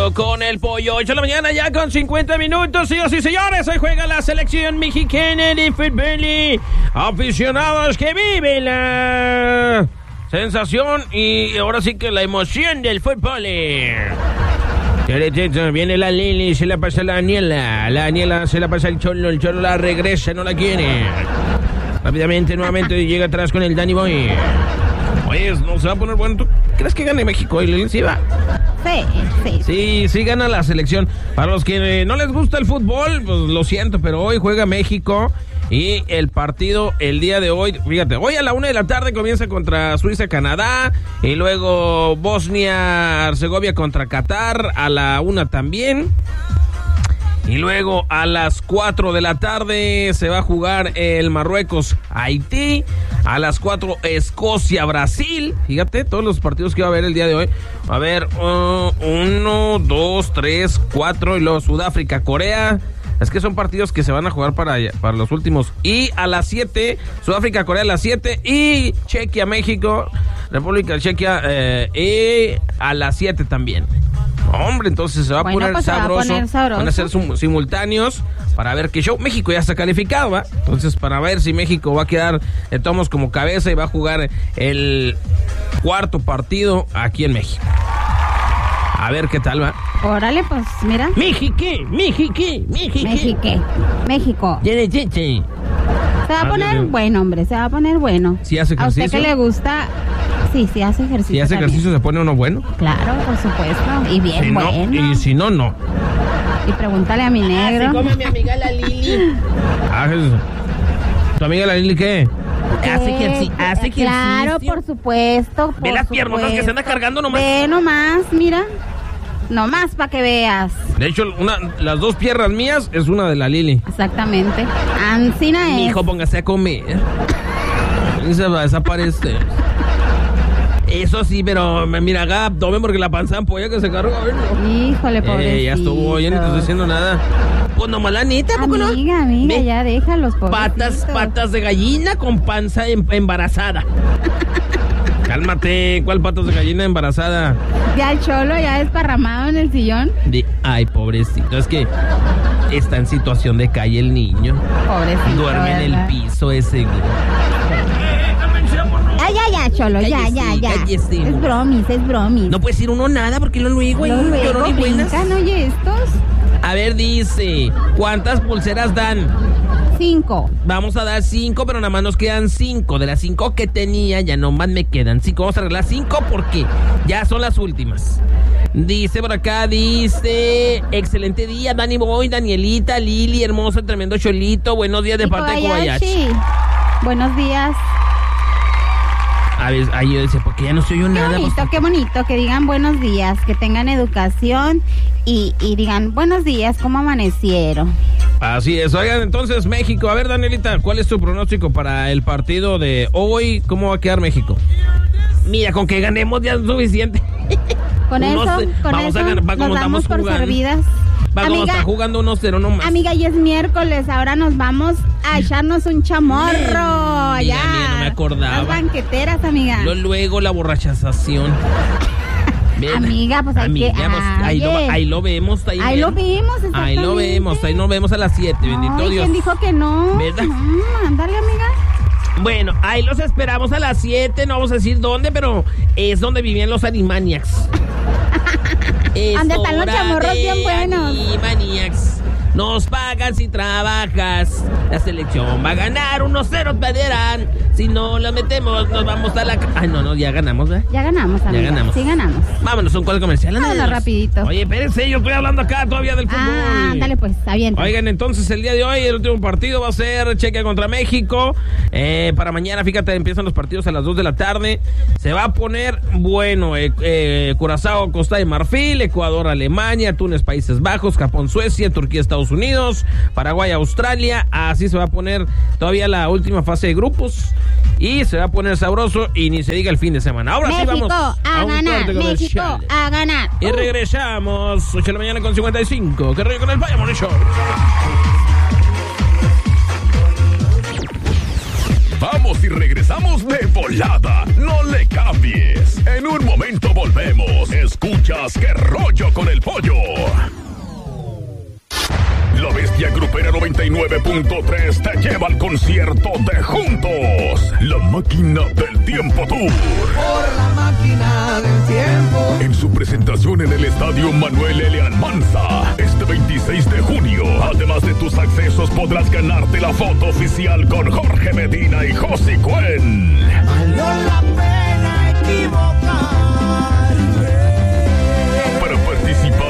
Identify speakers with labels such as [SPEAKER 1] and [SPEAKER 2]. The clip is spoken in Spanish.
[SPEAKER 1] Trío con el Pollo. 8 de la mañana ya con 50 minutos. Señoras y señores, hoy juega la selección mexicana de fútbol. Aficionados que viven la sensación y ahora sí que la emoción del fútbol. Viene la Lili, se la pasa la Daniela se la pasa el Cholo la regresa, no la quiere. Rápidamente, nuevamente llega atrás con el Danny Boy. Oye, no se va a poner bueno. ¿Tú crees que gane México y Lili? Sí va. Sí, gana la selección. Para los que no les gusta el fútbol, pues lo siento, pero hoy juega México. Y el partido el día de hoy, fíjate, hoy a la 1 de la tarde comienza contra Suiza, Canadá, y luego Bosnia, Herzegovina contra Qatar a la 1 también. Y luego a las 4 de la tarde se va a jugar el Marruecos-Haití. A las 4 Escocia-Brasil. Fíjate, todos los partidos que va a haber el día de hoy. Va a haber 1, 2, 3, 4 y luego Sudáfrica-Corea. Es que son partidos que se van a jugar para los últimos. Y a las 7, Sudáfrica-Corea a las 7. Y Chequia-México, República Chequia y a las 7 también. Hombre, entonces se va a poner
[SPEAKER 2] pues
[SPEAKER 1] sabroso. Van a ser simultáneos para ver qué show. México ya está calificado, ¿va? Entonces para ver si México va a quedar de tomos como cabeza y va a jugar el cuarto partido aquí en México. A ver qué tal va.
[SPEAKER 2] Órale, pues mira.
[SPEAKER 1] México.
[SPEAKER 2] Se va a poner bueno, hombre, se va a poner bueno.
[SPEAKER 1] ¿Sí hace ejercicio?
[SPEAKER 2] ¿A usted que le gusta? Sí hace ejercicio.
[SPEAKER 1] ¿Si hace ejercicio se pone uno bueno?
[SPEAKER 2] Claro, por supuesto. Y bien bueno.
[SPEAKER 1] Y si no, no.
[SPEAKER 2] Y pregúntale a mi negro.
[SPEAKER 3] Se come mi amiga la Lili.
[SPEAKER 1] ¿Tu amiga la Lili qué?
[SPEAKER 3] Hace ejercicio.
[SPEAKER 2] Claro, por supuesto.
[SPEAKER 1] Ve las piernas que se anda cargando nomás.
[SPEAKER 2] Ve nomás, mira. Nomás para que veas.
[SPEAKER 1] De hecho, las dos piernas mías es una de la Lili.
[SPEAKER 2] Exactamente. Ancina es.
[SPEAKER 1] Mijo, póngase a comer. Y se va a desaparecer. Eso sí, pero mira, haga abdomen porque la panza ampolla que se carga.
[SPEAKER 2] Híjole, pobrecito.
[SPEAKER 1] Ya estuvo, ya no te estoy diciendo nada. Pues nomás la neta, ¿poco no?
[SPEAKER 2] Amiga, ya déjalos, pobrecitos.
[SPEAKER 1] Patas de gallina con panza embarazada. Cálmate, ¿cuál patas de gallina embarazada?
[SPEAKER 2] Ya el Cholo ya desparramado en el sillón.
[SPEAKER 1] Ay, pobrecito, es que está en situación de calle el niño.
[SPEAKER 2] Pobrecito.
[SPEAKER 1] Duerme en el piso ese.
[SPEAKER 2] Ya, Cholo,
[SPEAKER 1] cállese,
[SPEAKER 2] ya.
[SPEAKER 1] Cállese,
[SPEAKER 2] es bromis.
[SPEAKER 1] No puede decir uno nada porque luego llorón y buenas.
[SPEAKER 2] Oye, estos.
[SPEAKER 1] A ver, dice, ¿cuántas pulseras dan?
[SPEAKER 2] 5.
[SPEAKER 1] Vamos a dar 5, pero nada más nos quedan 5. De las 5 que tenía, ya nomás me quedan 5. Vamos a arreglar 5 porque ya son las últimas. Dice por acá, excelente día, Dani Boy, Danielita, Lili, hermoso, tremendo Cholito. Buenos días de parte de Kobayashi.
[SPEAKER 2] Buenos días.
[SPEAKER 1] A ver, ahí yo decía, porque ya no se oyó nada.
[SPEAKER 2] Qué bonito, que digan buenos días, que tengan educación y digan buenos días, ¿cómo amanecieron?
[SPEAKER 1] Así es. Oigan, entonces México, a ver, Danielita, ¿cuál es tu pronóstico para el partido de hoy? ¿Cómo va a quedar México? Mira, con que ganemos ya es suficiente.
[SPEAKER 2] Con eso nos damos por servidas.
[SPEAKER 1] Vamos a estar jugando 1-0 nomás.
[SPEAKER 2] Amiga, y es miércoles, ahora nos vamos a echarnos un chamorro.
[SPEAKER 1] Mira, no me acordaba.
[SPEAKER 2] Las banqueteras, amiga.
[SPEAKER 1] Luego la borrachazación.
[SPEAKER 2] Ven, amiga, pues
[SPEAKER 1] ahí lo vemos.
[SPEAKER 2] Ahí lo vemos, exactamente.
[SPEAKER 1] Ahí nos vemos a las 7, bendito Dios.
[SPEAKER 2] ¿Quién dijo que no?
[SPEAKER 1] ¿Verdad?
[SPEAKER 2] Ándale, amiga.
[SPEAKER 1] Bueno, ahí los esperamos a las 7, no vamos a decir dónde, pero es donde vivían los Animaniacs.
[SPEAKER 2] ¿Dónde están los chamorros bien buenos?
[SPEAKER 1] Animaniacs. Nos pagan si trabajas. La selección va a ganar, 1-0 perderán. Si no la metemos, nos vamos a la... Ay, no, ya ganamos, ¿verdad?
[SPEAKER 2] Ya ganamos, amiga.
[SPEAKER 1] Ya ganamos.
[SPEAKER 2] Sí, ganamos.
[SPEAKER 1] Vámonos, un cuadro comercial.
[SPEAKER 2] Vámonos rapidito.
[SPEAKER 1] Oye, espérense, yo estoy hablando acá todavía del fútbol.
[SPEAKER 2] Ándale, pues, está bien.
[SPEAKER 1] Oigan, entonces el día de hoy, el último partido va a ser Chequia contra México. Para mañana, fíjate, empiezan los partidos a las 2 de la tarde. Se va a poner bueno. Curazao, Costa de Marfil, Ecuador, Alemania, Túnez, Países Bajos, Japón, Suecia, Turquía, Estados Unidos, Paraguay, Australia. Así se va a poner todavía la última fase de grupos. Y se va a poner sabroso y ni se diga el fin de semana. Ahora
[SPEAKER 2] México
[SPEAKER 1] sí vamos
[SPEAKER 2] a ganar, México a ganar.
[SPEAKER 1] Y regresamos 8 de la mañana con 55. ¿Qué rollo con el Pollo Morning Show?
[SPEAKER 4] Vamos y regresamos de volada. No le cambies. En un momento volvemos. Escuchas Qué rollo con el pollo. La Bestia Grupera 99.3 te lleva al concierto de Juntos, la máquina del tiempo tour.
[SPEAKER 5] Por la máquina del tiempo.
[SPEAKER 4] En su presentación en el Estadio Manuel L. Almanza, este 26 de junio. Además de tus accesos, podrás ganarte la foto oficial con Jorge Medina y Josie Cuen.
[SPEAKER 5] Valió la pena equivocarme.
[SPEAKER 4] Para participar